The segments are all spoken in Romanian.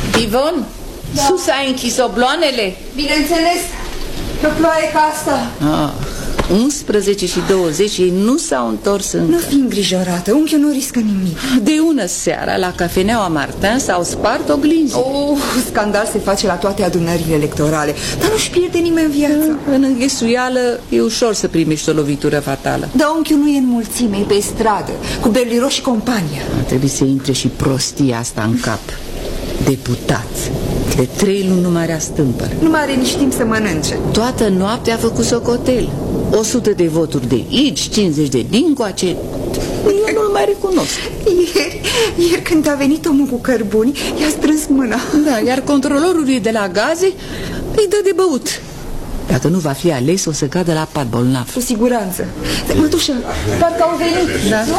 Ivon, da. Sus ai închis obloanele? Bineînțeles, pe ploaie ca asta. 11 și 20 ei nu s-au întors încă. Nu fi îngrijorată, unchiul nu riscă nimic. De ună seara, la cafeneaua Martin, s-au spart oglinzi. Scandal se face la toate adunările electorale, dar nu-și pierde nimeni viața. În înghesuială e ușor să primești o lovitură fatală. Dar unchiul nu e în mulțime, e pe stradă, cu Berliro și compania. Trebuie să intre și prostia asta în cap. Deputat. De 3 luni nu mai are stâmpăr. Nu mai are nici timp să mănânce. Toată noaptea a făcut socotel. 100 de voturi de aici, 50 de dincoace. Eu nu-l mai recunosc. Ieri când a venit omul cu cărbuni, i-a strâns mâna. Da, iar controlorul de la gaze îi dă de băut. Dacă nu va fi ales, o să cadă la pat bolnav. Cu siguranță. Mătușă, parcă au venit. Da?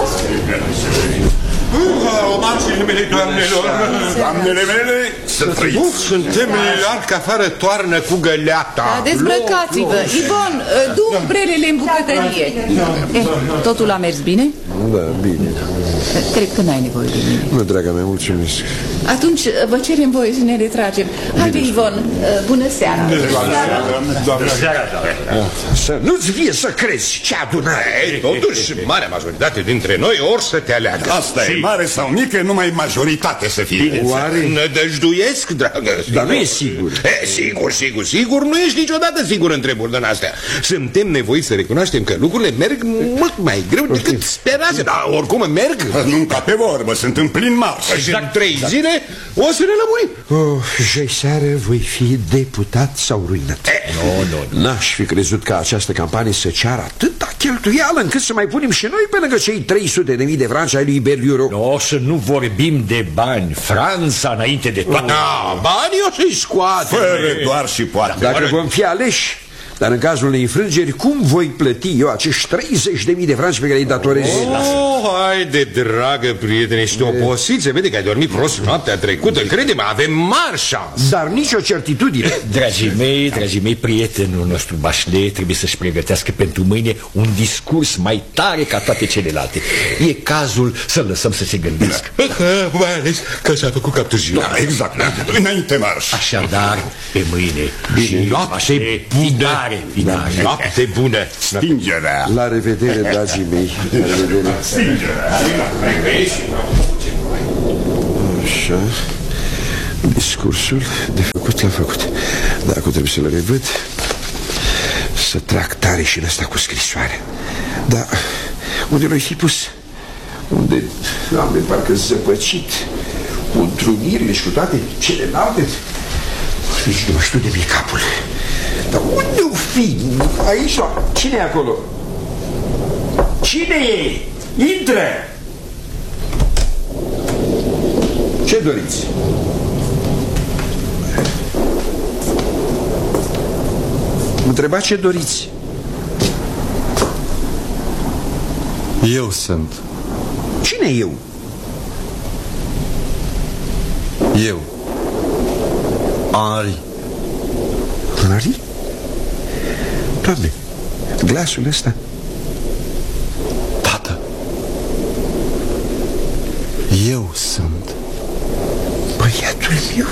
Omancile mele, doamnelor, doamnele mele, să trăiți. Suntem larg afară, toarnă cu găleata. Da, dezbrăcați-vă. Ivon, du umbrelele în bucătărie. Totul a mers bine? Da, bine. Cred că n-ai nevoie de mine. Nu, draga mea, mulțumesc. Atunci vă cerem voie să ne retragem. Haide, Ivon, bună seara. Bună seara. Să nu-ți vie să crezi ce adunare. Totuși, marea majoritate dintre noi ori să te aleagă. Asta e, mare sau mică, numai majoritate să fie. Oare? Nădăjduiesc, dragă. Dar nu e sigur. Sigur, nu ești niciodată sigur în treburi din astea. Suntem nevoiți să recunoaștem că lucrurile merg mult mai greu decât sperase. Dar oricum merg. Nu ca pe vorbă, sunt în plin marș. Și în 3 zile o să ne lămurim. Joi seară voi fi deputat sau ruinat. Nu. N-aș fi crezut că această campanie să ceară atâta cheltuială încât să mai punem și noi pe lângă cei 300.000 de franci ai lui Berliuro. O să nu vorbim de bani. Franța înainte de toate. Banii o să-i scoate. Fără doar și poate. Dacă vom fi aleși, dar în cazul unei înfrângeri, cum voi plăti eu acești 30.000 de franci pe care îi datorez? Haide, dragă prietene, ești obosit. Se vede că ai dormit prost noaptea trecută. Crede-mă, avem mari șanse. Dar nicio certitudine. Dragii mei, prietenul nostru Bachelet trebuie să-și pregătească pentru mâine un discurs mai tare ca toate celelalte. E cazul să-l lăsăm să se gândească. Mai ales că s-a făcut captujie. Da, exact. Înainte marș. Așadar, pe mâine. Și noapte bună. Noapte bună. Stingerea. La revedere, dragii mei. La revedere. Stingerea. Așa. Discursul de făcut l-am făcut. Dar acum trebuie să-l revăd. Să trag tare și în ăsta cu scrisoare. Dar unde l-ai fi pus? Unde am de parcă zăpăcit cu întrunirile și cu toate celelalte. Nici nu mă știu de mie capul. Dar unde-o fi? Aici? Cine e acolo? Cine e? Intră! Ce doriți? Întreba ce doriți. Eu sunt. Cine e eu? Eu Henri. Henri? Doamne, glasul ăsta. Tată, eu sunt. Băiatul meu.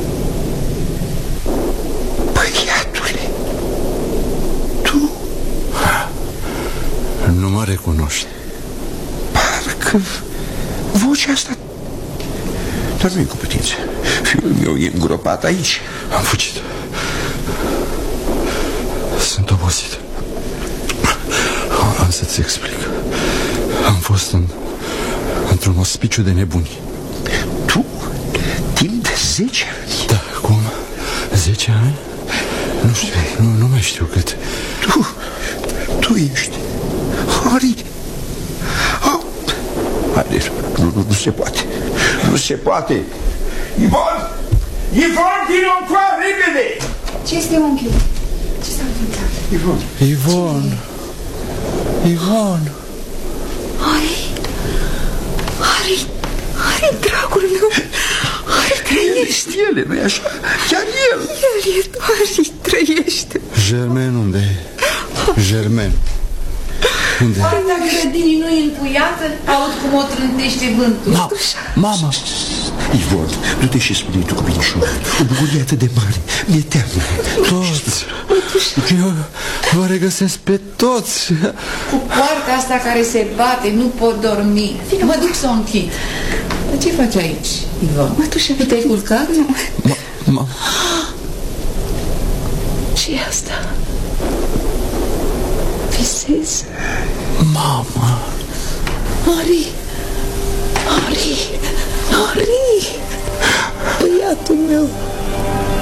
Băiatule. Tu? Nu mă recunoști. Parcă vocea asta. Dar nu e cu putință. Fiul meu e îngropat aici. Am fugit. Sunt obosit. Am să-ți explic. Am fost într-un ospiciu de nebuni. Tu? Timp de 10 ani? Da, cum? 10 ani? Nu știu, nu mai știu cât. Tu ești Henri. Haide, nu se poate. Nu se poate. Ivon! Ivon, vino încoa, repede! Ce este, unchiul? Ce s-a întâmplat? Ivon! Hari, dragul meu! Hari trăiește! Ele, nu-i așa? Chiar el! Hari trăiește! Germain, unde e? Germain. Unde? Poarta grădinii nu e încuiată, aud cum o trântește vântul. Mama! Ivon, du-te și spune-i tu cu binișor. O bucurie atât de mare. Mi-e teamă. Toți. Eu vă regăsesc pe toți. Cu poarta asta care se bate, nu pot dormi. Mă duc să o închid. Dar ce faci aici, Ivon? Mătușa, Te-ai culcat? Nu. Ce-i asta? Visezi? Mama. Henri! Henri! Henri! Băiatul meu!